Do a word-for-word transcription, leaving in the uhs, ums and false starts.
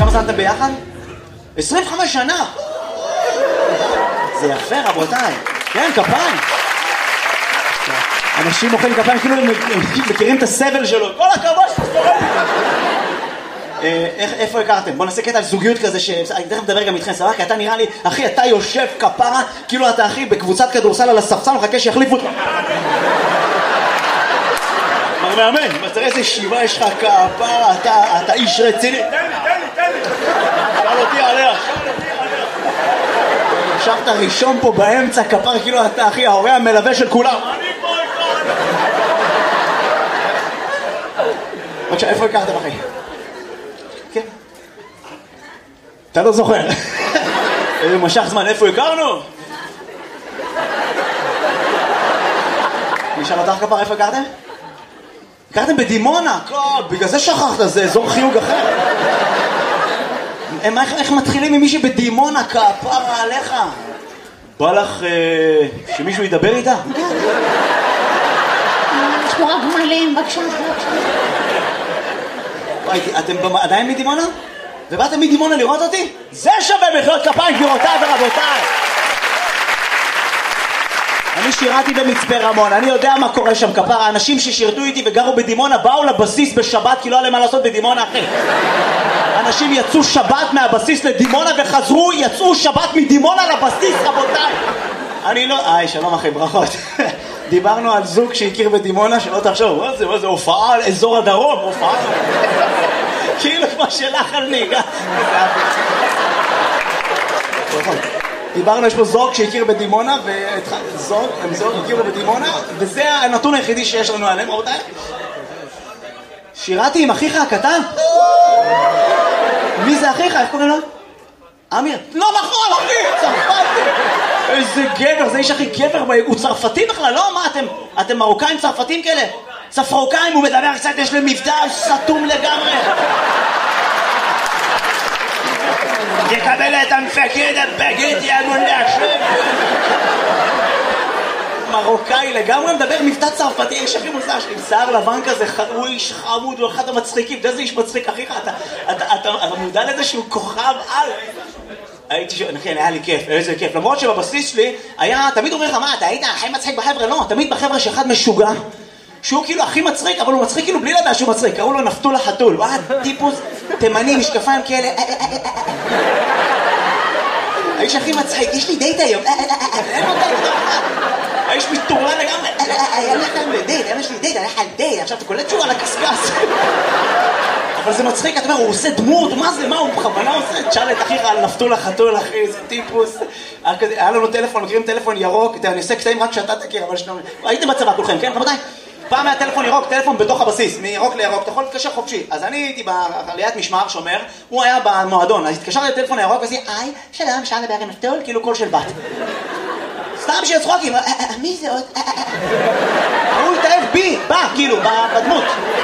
כמה זמן אתם ביחד? עשרים וחמש שנה! זה יפה, רבותיי. כן, כפיים. אנשים מוחאים כפיים, כאילו הם מכירים את הסבל שלו. כל הכבוד שתספורם. איפה הכרתם? בוא נעשה קטע על זוגיות כזה, שאני תכף מדבר גם איתכם, סבבה? כי אתה נראה לי, אחי, אתה יושב כפרה, כאילו אתה אחי בקבוצת כדורסל על הספסל, מחכה שיחליפו אותך. מר מאמן, תראה איזה שיבה יש לך כפרה, אתה איש רציני. תן לי, תן לי, תן לי. שאל אותי עליה. ישבת ראשון פה באמצע, כפר, כאילו אתה אחי, ההורה המלווה של כולם. אני פה איתך. בבקשה, איפה הכרתם אחי? כן. אתה לא זוכר. איזה משך זמן, איפה הכרנו? נשאל אותך כפר, איפה הכרתם? הכרתם בדימונה, בגלל זה שכחת, זה אזור חיוג אחר. איך, איך מתחילים עם מישהי בדימונה, כפרה עליך? בא לך אה, שמישהו ידבר איתה? כן. יש פה רק מלאים, בבקשה, בבקשה. אתם עדיין מדימונה? ובאתם מדימונה לראות אותי? זה שווה מחיאות כפיים, גבירותיי ורבותיי. אני שירתי במצפה רמון, אני יודע מה קורה שם כפרה. האנשים ששירתו איתי וגרו בדימונה באו לבסיס בשבת כי לא היה להם מה לעשות בדימונה אחי. אנשים יצאו שבת מהבסיס לדימונה וחזרו, יצאו שבת מדימונה לבסיס, רבותיי. אני לא... היי, שלום אחי, ברכות. דיברנו על זוג שהכיר בדימונה, שלא תחשוב, מה זה, מה זה, הופעה על אזור הדרום, הופעה. כאילו כמו שלך על נהיגה. דיברנו, יש פה זוג שהכיר בדימונה, וזוג, הם זוג הכירו בדימונה, וזה הנתון היחידי שיש לנו עליהם, רבותיי. שירתי עם אחיך הקטן? מי זה אחיך? איך קוראים לו? אמיר. לא נכון, אחי, צרפתי. איזה גבר, זה איש הכי גבר, הוא צרפתי בכלל, לא? מה, אתם, אתם מרוקאים צרפתים כאלה? צפרוקאים, הוא מדבר קצת, יש להם מבטא סתום לגמרי. תקבל את המפקד הבגט, יא מונדש. מרוקאי לגמרי, מדבר מבטא צרפתי, איש הכי מוזר שלי, עם שיער לבן כזה, הוא איש חמוד, הוא אחד המצחיקים, אתה איזה איש מצחיק, אחיך, אתה מודע לזה שהוא כוכב על... הייתי ש... כן, היה לי כיף, איזה כיף, למרות שבבסיס שלי היה, תמיד אומר לך, מה, אתה היית הכי מצחיק בחבר'ה? לא, תמיד בחבר'ה שאחד משוגע, שהוא כאילו הכי מצחיק, אבל הוא מצחיק כאילו בלי לדעת שהוא מצחיק, קראו לו נפתול החתול, וואי, טיפוס תימני, משקפיים כאלה, האיש הכי מצחיק, יש לי דייט היום, אין לו דייט, האיש מטורלל לגמרי, היה לך לדייט, יש לי דייט, היה לך דייט, עכשיו אתה קולט שהוא על הקסקס. אבל זה מצחיק, אתה אומר, הוא עושה דמות, מה זה, מה, הוא בכוונה עושה? תשאל את אחיך על נפתול החתול, אחי, זה טיפוס. היה לנו טלפון, מכירים טלפון ירוק, אני עושה קטעים רק שאתה תכיר, אבל שנו... הייתם בצבא כולכם, כן, רבותיי? פעם היה טלפון ירוק, טלפון בתוך הבסיס, מירוק לירוק, אתה יכול להתקשר חופשי. אז אני הייתי בעליית משמר שומר, הוא היה במועדון, אז התקשרתי לטלפון הירוק, ועשיתי, היי, שלום, אפשר לדבר עם נפתול, כאילו קול של בת. סתם שיהיה צחוקים, מי זה עוד? הוא התאהב בי, בא, כאילו, בדמות.